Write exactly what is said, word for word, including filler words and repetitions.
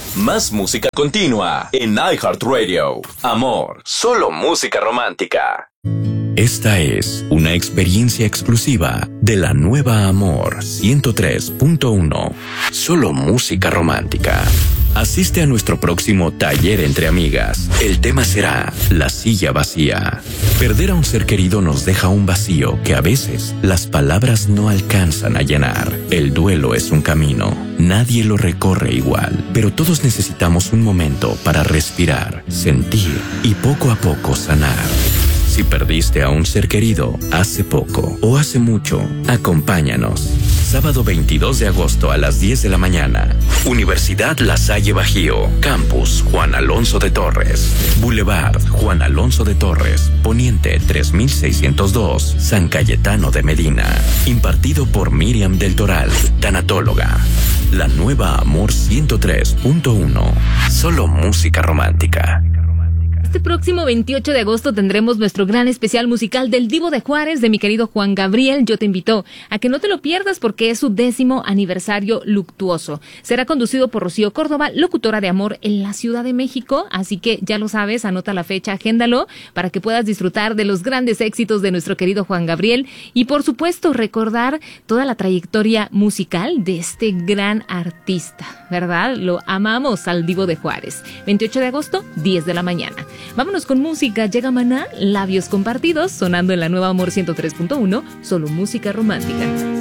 Más música continua en iHeartRadio. Amor, solo música romántica. Esta es una experiencia exclusiva de la nueva Amor ciento tres punto uno. Solo música romántica. Asiste a nuestro próximo taller entre amigas. El tema será la silla vacía. Perder a un ser querido nos deja un vacío que a veces las palabras no alcanzan a llenar. El duelo es un camino. Nadie lo recorre igual, pero todos necesitamos un momento para respirar, sentir y poco a poco sanar. Si perdiste a un ser querido hace poco o hace mucho, acompáñanos. Sábado veintidós de agosto a las diez de la mañana. Universidad La Salle Bajío. Campus Juan Alonso de Torres. Boulevard Juan Alonso de Torres. Poniente tres mil seiscientos dos. San Cayetano de Medina. Impartido por Miriam del Toral, tanatóloga. La nueva Amor ciento tres punto uno. Solo música romántica. Este próximo veintiocho de agosto tendremos nuestro gran especial musical del Divo de Juárez de mi querido Juan Gabriel. Yo te invito a que no te lo pierdas porque es su décimo aniversario luctuoso. Será conducido por Rocío Córdoba, locutora de Amor en la Ciudad de México. Así que ya lo sabes, anota la fecha, agéndalo para que puedas disfrutar de los grandes éxitos de nuestro querido Juan Gabriel. Y por supuesto recordar toda la trayectoria musical de este gran artista, ¿verdad? Lo amamos al Divo de Juárez. veintiocho de agosto, diez de la mañana. Vámonos con música. Llega Maná, Labios Compartidos, sonando en la nueva Amor ciento tres punto uno, solo música romántica.